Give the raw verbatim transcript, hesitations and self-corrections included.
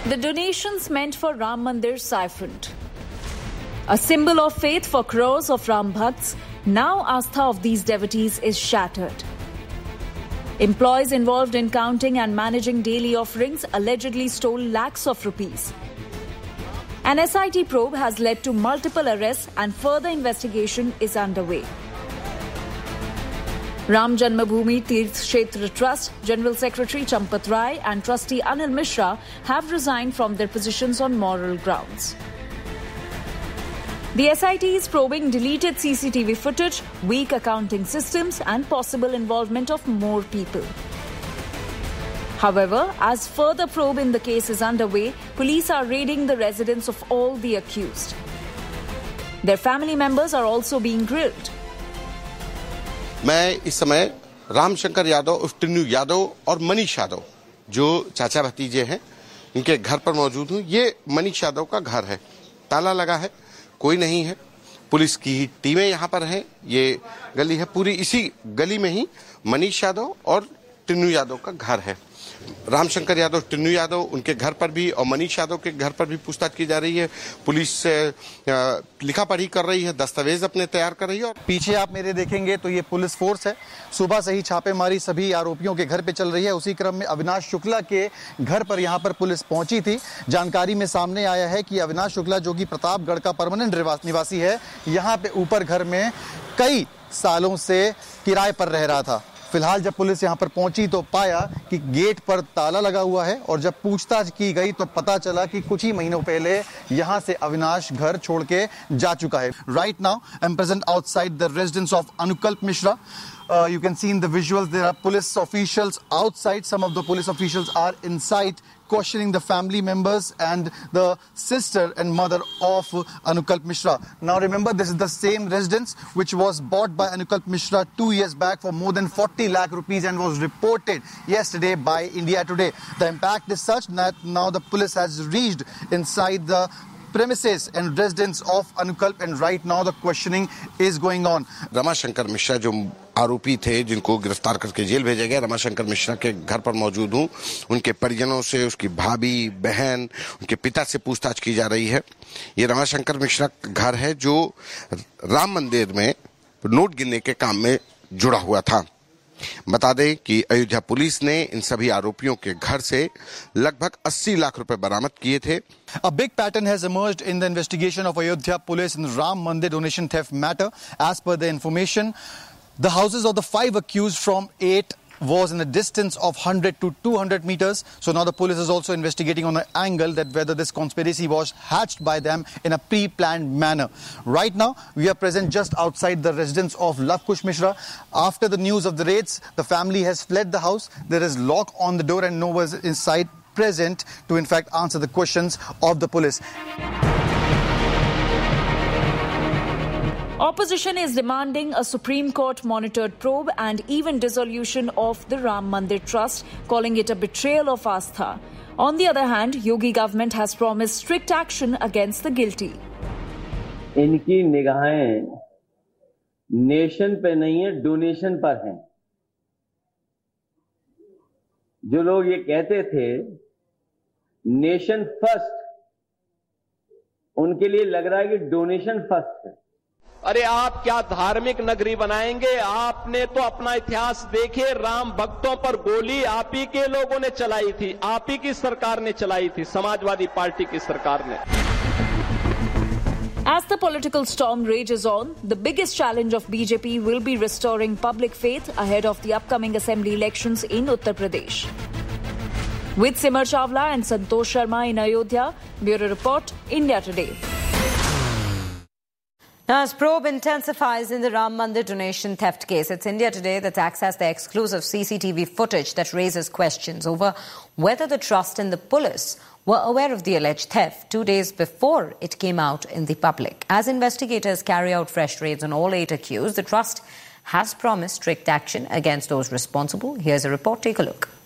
The donations meant for Ram Mandir siphoned. A symbol of faith for crores of Ram Bhakts, now Astha of these devotees is shattered. Employees involved in counting and managing daily offerings allegedly stole lakhs of rupees. An S I T probe has led to multiple arrests and further investigation is underway. Ram Janmabhoomi Tirth Kshetra Trust General Secretary Champat Rai and Trustee Anil Mishra have resigned from their positions on moral grounds. The S I T is probing deleted C C T V footage, weak accounting systems and possible involvement of more people. However, as further probe in the case is underway, police are raiding the residence of all the accused. Their family members are also being grilled. मैं इस समय रामशंकर यादव उर्फ टिन्नू यादव और मनीष यादव जो चाचा भतीजे हैं इनके घर पर मौजूद हूं। ये मनीष यादव का घर है, ताला लगा है, कोई नहीं है। पुलिस की टीमें यहां पर हैं। ये गली है, पूरी इसी गली में ही मनीष यादव और टिन्नू यादव का घर है। रामशंकर यादव, टिन्नू यादव, उनके घर पर भी और मनीष यादव के घर पर भी पूछताछ की जा रही है। पुलिस लिखा पढ़ी कर रही है, दस्तावेज अपने तैयार कर रही है। पीछे आप मेरे देखेंगे तो ये पुलिस फोर्स है। सुबह से ही छापेमारी सभी आरोपियों के घर पे चल रही है। उसी क्रम में अविनाश शुक्ला के घर पर यहाँ पर पुलिस पहुंची थी। जानकारी में सामने आया है कि अविनाश शुक्ला जो कि प्रतापगढ़ का परमानेंट निवासी है, यहाँ पे ऊपर घर में कई सालों से किराए पर रह रहा था। फिलहाल जब पुलिस यहां पर पहुंची तो पाया कि गेट पर ताला लगा हुआ है और जब पूछताछ की गई तो पता चला कि कुछ ही महीनों पहले यहां से अविनाश घर छोड़ के जा चुका है। Right now I am present outside the residence of Anukalp Mishra. Uh, you can see in the visuals there are police officials outside. Some of the police officials are inside questioning the family members and the sister and mother of Anukalp Mishra. Now remember, this is the same residence which was bought by Anukalp Mishra two years back for more than forty lakh rupees and was reported yesterday by India Today. The impact is such that now the police has reached inside the premises and residence of Anukalp and right now the questioning is going on. Ramashankar Mishra जो आरोपी थे जिनको गिरफ्तार करके jail भेजा गया, रमाशंकर मिश्रा के घर पर मौजूद हूं। उनके परिजनों से, उसकी भाभी, बहन, उनके पिता से पूछताछ की जा रही है। ये रमाशंकर मिश्रा का घर है जो राम मंदिर में नोट गिनने के काम में जुड़ा हुआ था। बता दें कि अयोध्या पुलिस ने इन सभी आरोपियों के घर से लगभग अस्सी लाख रुपए बरामद किए थे। A big pattern has emerged in the investigation of Ayodhya police in Ram Mandir donation theft matter. As per the information, the houses of the five accused from eight was in a distance of one hundred to two hundred meters. So now the police is also investigating on an angle that whether this conspiracy was hatched by them in a pre-planned manner. Right now, we are present just outside the residence of Lav Kush Mishra. After the news of the raids, the family has fled the house. There is lock on the door and no one is inside present to in fact answer the questions of the police. Opposition is demanding a Supreme Court monitored probe and even dissolution of the Ram Mandir Trust, calling it a betrayal of Astha. On the other hand, Yogi government has promised strict action against the guilty. इनकी निगाहें nation पे नहीं है, donation पर हैं। जो लोग ये कहते थे नेशन फर्स्ट, उनके लिए लग रहा है कि डोनेशन फर्स्ट है। अरे आप क्या धार्मिक नगरी बनाएंगे? आपने तो अपना इतिहास देखे, राम भक्तों पर गोली आप ही के लोगों ने चलाई थी, आप ही की सरकार ने चलाई थी, समाजवादी पार्टी की सरकार ने। As the political storm rages on, the biggest challenge of B J P will be restoring public faith ahead of the upcoming assembly elections in Uttar Pradesh. With Simar Chawla and Santosh Sharma in Ayodhya, Bureau Report, India Today. Now, as probe intensifies in the Ram Mandir donation theft case, it's India Today that accessed the exclusive C C T V footage that raises questions over whether the trust and the police were aware of the alleged theft two days before it came out in the public. As investigators carry out fresh raids on all eight accused, the trust has promised strict action against those responsible. Here's a report. Take a look.